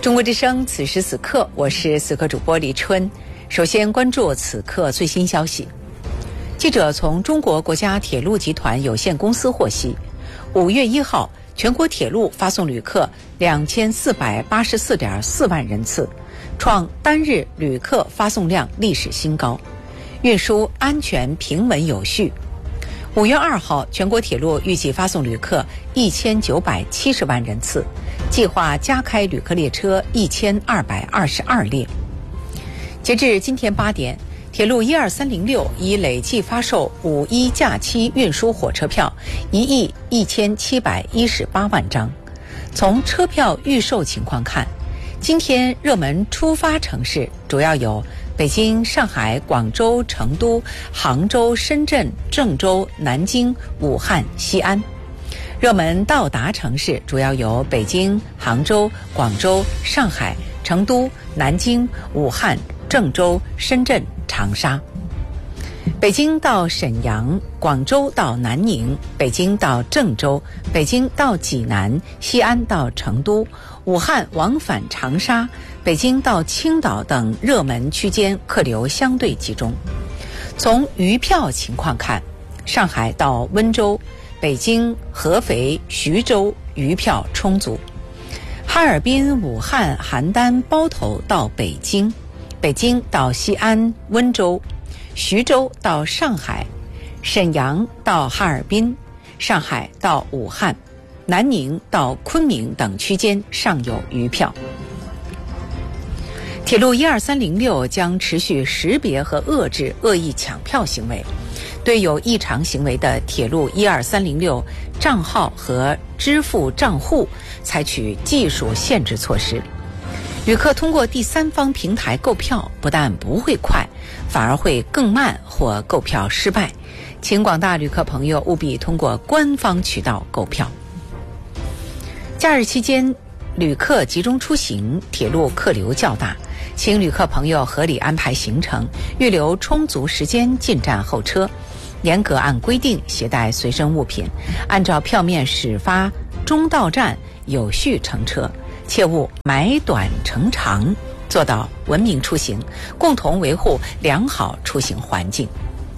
中国之声，此时此刻，我是此刻主播李春。首先关注此刻最新消息。记者从中国国家铁路集团有限公司获悉，5月1号，全国铁路发送旅客2484.4万人次，创单日旅客发送量历史新高，运输安全平稳有序。5月2号，全国铁路预计发送旅客1970万人次，计划加开旅客列车1222列。截至今天8点，铁路12306已累计发售5·1假期运输火车票11718万张。从车票预售情况看，今天热门出发城市主要有北京、上海、广州、成都、杭州、深圳、郑州、南京、武汉、西安。热门到达城市主要有北京、杭州、广州、上海、成都、南京、武汉、郑州、深圳、长沙。北京到沈阳，广州到南宁，北京到郑州，北京到济南，西安到成都，武汉往返长沙，北京到青岛等热门区间客流相对集中。从余票情况看，上海到温州、北京、合肥、徐州余票充足。哈尔滨、武汉、邯郸、包头到北京，北京到西安、温州，徐州到上海，沈阳到哈尔滨，上海到武汉，南宁到昆明等区间尚有余票。铁路12306将持续识别和遏制恶意抢票行为，对有异常行为的铁路12306账号和支付账户采取技术限制措施。旅客通过第三方平台购票，不但不会快，反而会更慢或购票失败。请广大旅客朋友务必通过官方渠道购票。假日期间，旅客集中出行，铁路客流较大，请旅客朋友合理安排行程，预留充足时间进站候车，严格按规定携带随身物品，按照票面始发终到站有序乘车，切勿买短乘长，做到文明出行，共同维护良好出行环境。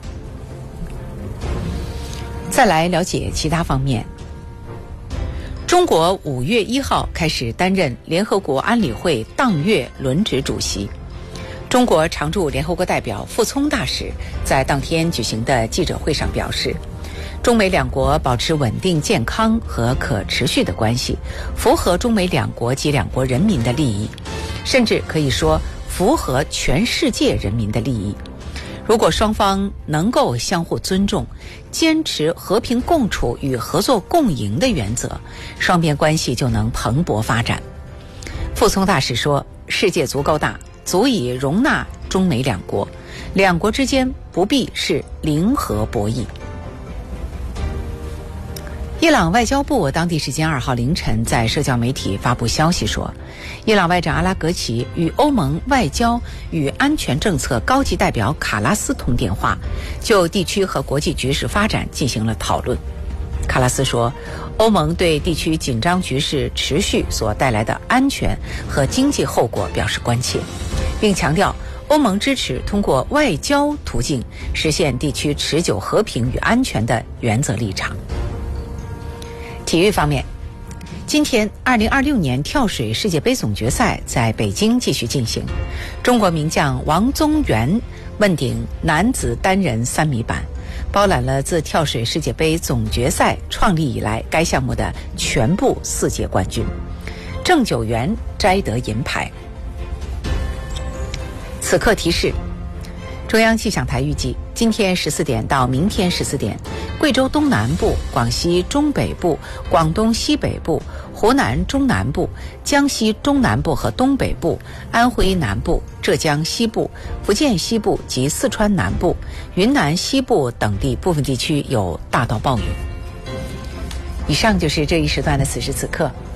再来了解其他方面。中国5月1号开始担任联合国安理会当月轮值主席。中国常驻联合国代表傅聪大使在当天举行的记者会上表示，中美两国保持稳定、健康和可持续的关系，符合中美两国及两国人民的利益，甚至可以说符合全世界人民的利益。如果双方能够相互尊重，坚持和平共处与合作共赢的原则，双边关系就能蓬勃发展。傅聪大使说，世界足够大，足以容纳中美两国，两国之间不必是零和博弈。伊朗外交部当地时间2号凌晨在社交媒体发布消息说，伊朗外长阿拉格齐与欧盟外交与安全政策高级代表卡拉斯通电话，就地区和国际局势发展进行了讨论。卡拉斯说，欧盟对地区紧张局势持续所带来的安全和经济后果表示关切，并强调欧盟支持通过外交途径实现地区持久和平与安全的原则立场。体育方面，今天2026年跳水世界杯总决赛在北京继续进行，中国名将王宗源问鼎男子单人3米板，包揽了自跳水世界杯总决赛创立以来该项目的全部4届冠军。郑九元摘得银牌。此刻提示，中央气象台预计今天14点到明天14点，贵州东南部、广西中北部、广东西北部、湖南中南部、江西中南部和东北部、安徽南部、浙江西部、福建西部及四川南部、云南西部等地部分地区有大到暴雨。以上就是这一时段的此时此刻。